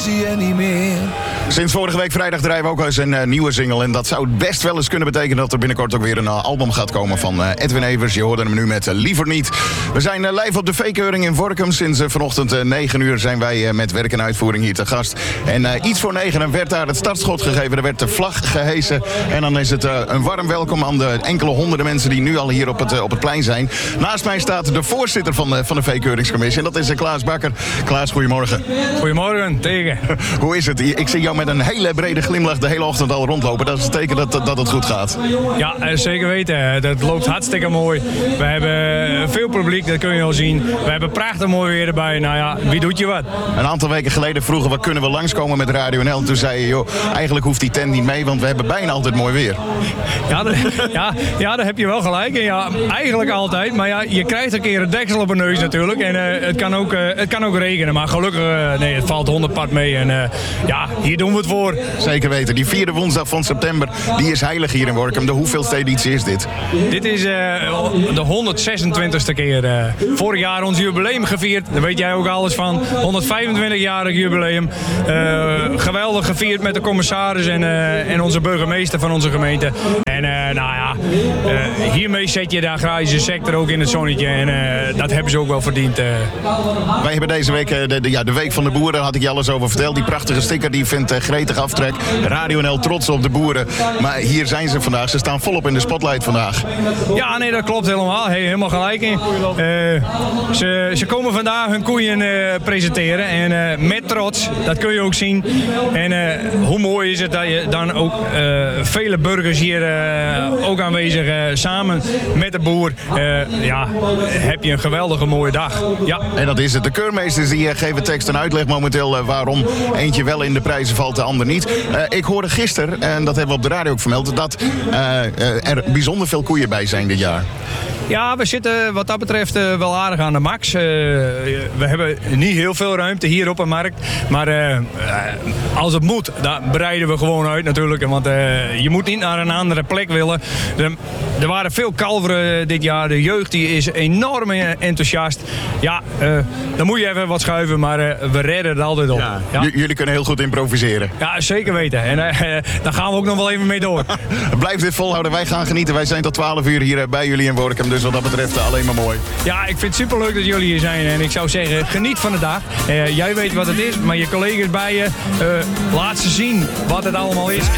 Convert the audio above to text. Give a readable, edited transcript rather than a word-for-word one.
zie je niet meer. Sinds vorige week vrijdag draaien we ook eens een nieuwe single. En dat zou best wel eens kunnen betekenen dat er binnenkort ook weer een album gaat komen van Edwin Evers. Je hoorde hem nu met Liever Niet. We zijn live op de V-keuring in Workum. Sinds vanochtend 9 uur zijn wij met werk en uitvoering hier te gast. En iets voor 9 werd daar het startschot gegeven. Er werd de vlag gehesen. En dan is het een warm welkom aan de enkele honderden mensen die nu al hier op het plein zijn. Naast mij staat de voorzitter van de V-keuringscommissie. En dat is Klaas Bakker. Klaas, goedemorgen. Goedemorgen, tegen. Hoe is het? Ik zie jou met een hele brede glimlach de hele ochtend al rondlopen. Dat is een teken dat het goed gaat. Ja, zeker weten. Dat loopt hartstikke mooi. We hebben veel publiek, dat kun je al zien. We hebben prachtig mooi weer erbij. Nou ja, wie doet je wat? Een aantal weken geleden vroegen we, kunnen we langskomen met Radio NL? Toen zei je, joh, eigenlijk hoeft die tent niet mee, want we hebben bijna altijd mooi weer. Ja, daar heb je wel gelijk. En ja, eigenlijk altijd. Maar ja, je krijgt een keer een deksel op een neus natuurlijk. En het kan ook regenen. Maar gelukkig, nee, het valt 100 pad mee. En ja, hier doen we het voor. Zeker weten. Die 4e woensdag van september, die is heilig hier in Workum. De hoeveelste editie is dit? Dit is de 126e keer. Vorig jaar ons jubileum gevierd. Daar weet jij ook alles van. 125-jarig jubileum. Geweldig gevierd met de commissaris en onze burgemeester van onze gemeente. En nou ja, hiermee zet je de agrarische sector ook in het zonnetje. En dat hebben ze ook wel verdiend. Wij hebben deze week de Week van de Boeren, daar had ik je alles over verteld. Die prachtige sticker die vindt gretig aftrek. Radio NL trots op de boeren. Maar hier zijn ze vandaag. Ze staan volop in de spotlight vandaag. Ja, nee, dat klopt helemaal. Helemaal gelijk in. Ze komen vandaag hun koeien presenteren. En met trots, dat kun je ook zien. En hoe mooi is het dat je dan ook vele burgers hier ook aanwezig samen met de boer. Ja, heb je een geweldige mooie dag. Ja. En dat is het. De keurmeesters die geven tekst en uitleg momenteel waarom eentje wel in de prijzen valt, de ander niet. Ik hoorde gisteren, en dat hebben we op de radio ook vermeld, dat er bijzonder veel koeien bij zijn dit jaar. Ja, we zitten wat dat betreft wel aardig aan de max. We hebben niet heel veel ruimte hier op de markt. Maar als het moet, dan breiden we gewoon uit natuurlijk. Want je moet niet naar een andere plek willen. Er waren veel kalveren dit jaar. De jeugd die is enorm enthousiast. Ja, dan moet je even wat schuiven, maar we redden het altijd op. Ja. Ja. Jullie kunnen heel goed improviseren. Ja, zeker weten. En daar gaan we ook nog wel even mee door. Blijf dit volhouden. Wij gaan genieten. Wij zijn tot 12 uur hier bij jullie in Workum. Dus wat dat betreft alleen maar mooi. Ja, ik vind het superleuk dat jullie hier zijn. En ik zou zeggen, geniet van de dag. Jij weet wat het is, maar je collega's bij je, laat ze zien wat het allemaal is.